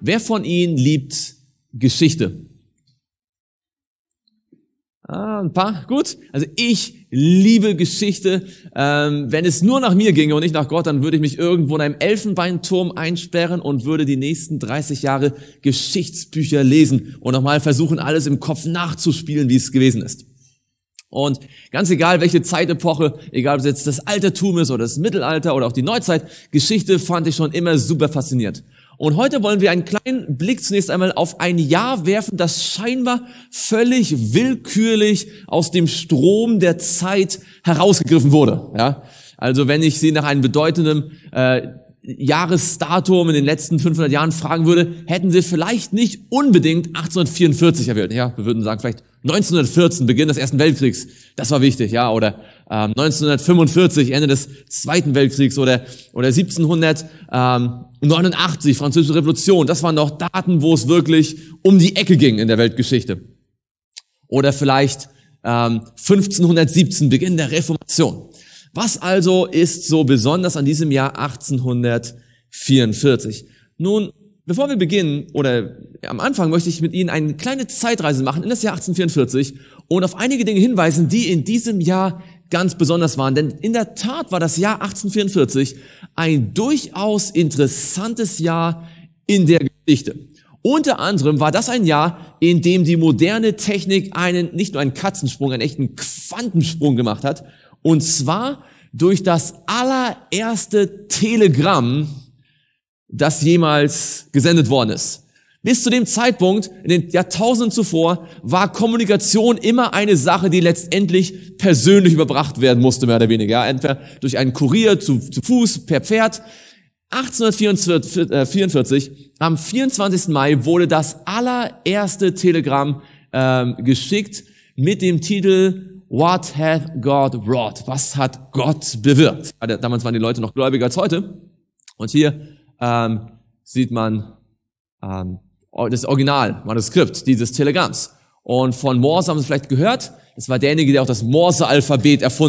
wer von Ihnen liebt Geschichte? Ein paar, gut. Also ich liebe Geschichte. Wenn es nur nach mir ginge und nicht nach Gott, dann würde ich mich irgendwo in einem Elfenbeinturm einsperren und würde die nächsten 30 Jahre Geschichtsbücher lesen und nochmal versuchen, alles im Kopf nachzuspielen, wie es gewesen ist. Und ganz egal, welche Zeitepoche, egal ob es jetzt das Altertum ist oder das Mittelalter oder auch die Neuzeit, Geschichte fand ich schon immer super faszinierend. Und heute wollen wir einen kleinen Blick zunächst einmal auf ein Jahr werfen, das scheinbar völlig willkürlich aus dem Strom der Zeit herausgegriffen wurde. Ja? Also wenn ich Sie nach einem bedeutenden Jahresdatum in den letzten 500 Jahren fragen würde, hätten Sie vielleicht nicht unbedingt 1844 erwählt. Ja, wir würden sagen vielleicht 1914, Beginn des Ersten Weltkriegs. Das war wichtig, ja, oder 1945, Ende des Zweiten Weltkriegs oder 1789, Französische Revolution. Das waren noch Daten, wo es wirklich um die Ecke ging in der Weltgeschichte. Oder vielleicht 1517, Beginn der Reformation. Was also ist so besonders an diesem Jahr 1844? Nun, bevor wir beginnen, oder am Anfang möchte ich mit Ihnen eine kleine Zeitreise machen in das Jahr 1844 und auf einige Dinge hinweisen, die in diesem Jahr ganz besonders waren. Denn in der Tat war das Jahr 1844 ein durchaus interessantes Jahr in der Geschichte. Unter anderem war das ein Jahr, in dem die moderne Technik nicht nur einen Katzensprung, einen echten Quantensprung gemacht hat, und zwar durch das allererste Telegramm, das jemals gesendet worden ist. Bis zu dem Zeitpunkt, in den Jahrtausenden zuvor, war Kommunikation immer eine Sache, die letztendlich persönlich überbracht werden musste, mehr oder weniger. Ja, entweder durch einen Kurier, zu Fuß, per Pferd. 1844, am 24. Mai, wurde das allererste Telegramm geschickt mit dem Titel What hath God wrought? Was hat Gott bewirkt? Damals waren die Leute noch gläubiger als heute. Und hier sieht man das Originalmanuskript dieses Telegramms. Und von Morse haben Sie vielleicht gehört. Das war derjenige, der auch das Morse-Alphabet erfunden hat.